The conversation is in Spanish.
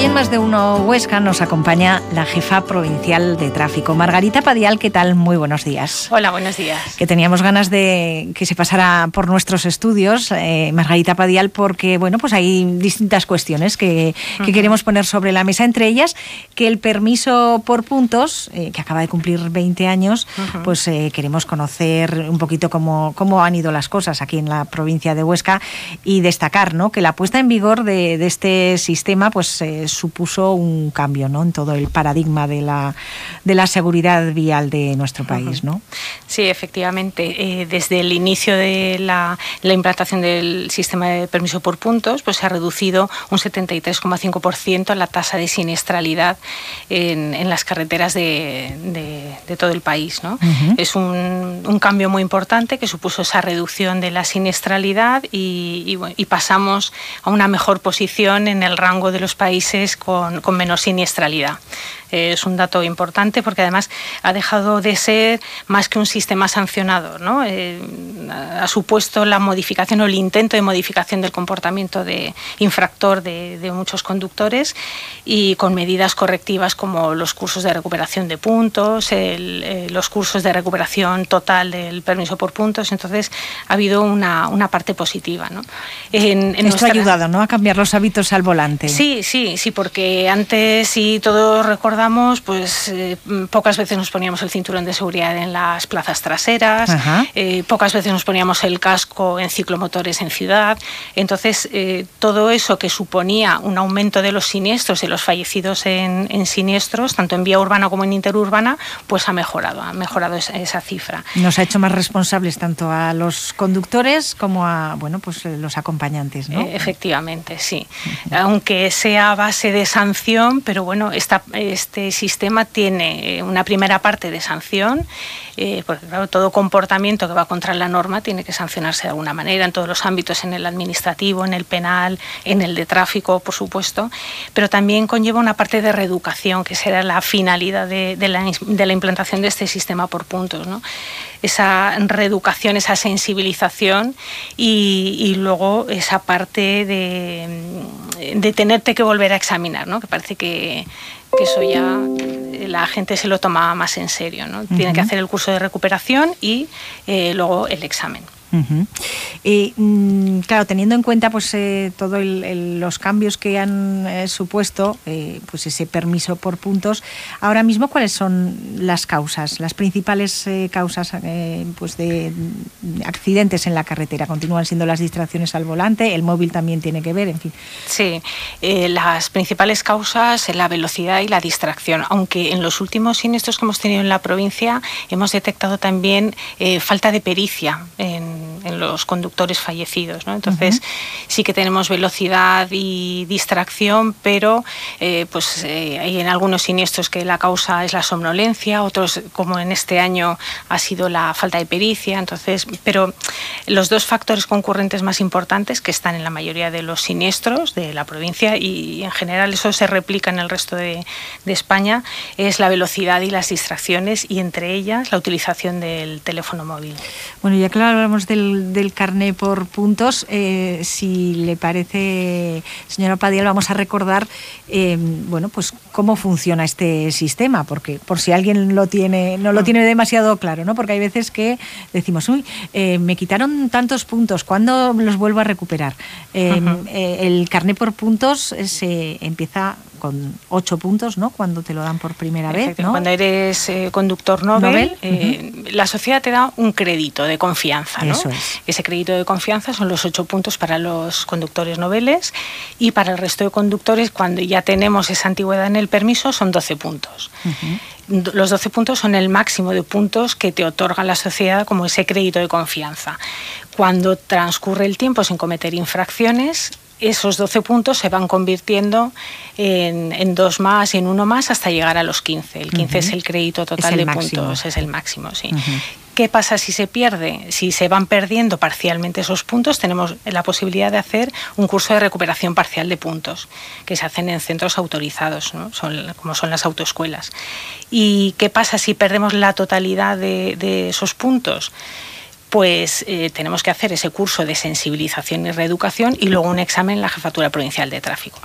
en Más de Uno Huesca nos acompaña la jefa provincial de tráfico, Margarita Padial. ¿Qué tal? Muy buenos días. Hola, buenos días. Que teníamos ganas de que se pasara por nuestros estudios, Margarita Padial, porque bueno, pues hay distintas cuestiones que queremos poner sobre la mesa, entre ellas que el permiso por puntos, que acaba de cumplir 20 años, pues queremos conocer un poquito cómo han ido las cosas aquí en la provincia de Huesca y destacar, ¿no?, que la puesta en vigor de este sistema pues supuso un cambio, ¿no?, en todo el paradigma de la seguridad vial de nuestro país, ¿no? Sí, efectivamente. Desde el inicio de la implantación del sistema de permiso por puntos, pues se ha reducido un 73,5% la tasa de siniestralidad en las carreteras de todo el país, ¿no? Es un cambio muy importante que supuso esa reducción de la siniestralidad y pasamos a una mejor posición en el rango de los países con menor siniestralidad. Es un dato importante porque además ha dejado de ser más que un sistema sancionador, ¿no? Ha supuesto la modificación o el intento de modificación del comportamiento de infractor de muchos conductores, y con medidas correctivas como los cursos de recuperación de puntos, los cursos de recuperación total del permiso por puntos. Entonces ha habido una parte positiva, ¿no? Esto ha ayudado, ¿no?, a cambiar los hábitos al volante. Sí, porque antes, si todos recordamos, pues pocas veces nos poníamos el cinturón de seguridad en las plazas traseras, pocas veces nos poníamos el casco en ciclomotores en ciudad. Entonces, todo eso que suponía un aumento de los siniestros y los fallecidos en siniestros, tanto en vía urbana como en interurbana, pues ha mejorado esa cifra. Nos ha hecho más responsables tanto a los conductores como a los acompañantes, ¿no? Efectivamente, sí. Aunque sea a base de sanción, pero bueno, este sistema tiene una primera parte de sanción, porque claro, todo comportamiento que va contra la norma tiene que sancionarse de alguna manera en todos los ámbitos, en el administrativo, en el penal, en el de tráfico, por supuesto, pero también conlleva una parte de reeducación, que será la finalidad de la implantación de este sistema por puntos, ¿no? Esa reeducación, esa sensibilización y luego esa parte de tenerte que volver a examinar, ¿no? Que parece que eso ya la gente se lo toma más en serio, ¿no? Tiene que hacer el curso de recuperación y luego el examen. Claro, teniendo en cuenta pues todos los cambios que han supuesto pues ese permiso por puntos, ahora mismo, ¿cuáles son las principales causas pues de accidentes en la carretera? ¿Continúan siendo las distracciones al volante? ¿El móvil también tiene que ver? En fin. Sí, las principales causas, la velocidad y la distracción, aunque en los últimos siniestros que hemos tenido en la provincia hemos detectado también falta de pericia en los conductores fallecidos, ¿no? Entonces sí que tenemos velocidad y distracción, pero hay en algunos siniestros que la causa es la somnolencia, otros, como en este año, ha sido la falta de pericia. Entonces, pero los dos factores concurrentes más importantes, que están en la mayoría de los siniestros de la provincia y en general eso se replica en el resto de España, es la velocidad y las distracciones, y entre ellas la utilización del teléfono móvil. Bueno, ya que hablamos del carné por puntos, si le parece, señora Padial, vamos a recordar pues cómo funciona este sistema, porque por si alguien no lo tiene demasiado claro, ¿no? Porque hay veces que decimos, me quitaron tantos puntos, ¿cuándo los vuelvo a recuperar? El carné por puntos se empieza con 8 puntos, ¿no?, cuando te lo dan por primera vez, ¿no? Cuando eres conductor Nobel, la sociedad te da un crédito de confianza, ¿no? Eso es. Ese crédito de confianza son los 8 puntos para los conductores noveles, y para el resto de conductores, cuando ya tenemos esa antigüedad en el permiso, son 12 puntos. Los 12 puntos son el máximo de puntos que te otorga la sociedad como ese crédito de confianza. Cuando transcurre el tiempo sin cometer infracciones, esos 12 puntos se van convirtiendo en 2 más y en 1 más hasta llegar a los 15. El 15 es el crédito total de puntos, es el máximo, sí. ¿Qué pasa si se pierde? Si se van perdiendo parcialmente esos puntos, tenemos la posibilidad de hacer un curso de recuperación parcial de puntos, que se hacen en centros autorizados, ¿no? Como son las autoescuelas. ¿Y qué pasa si perdemos la totalidad de esos puntos? Pues tenemos que hacer ese curso de sensibilización y reeducación y luego un examen en la Jefatura Provincial de Tráfico.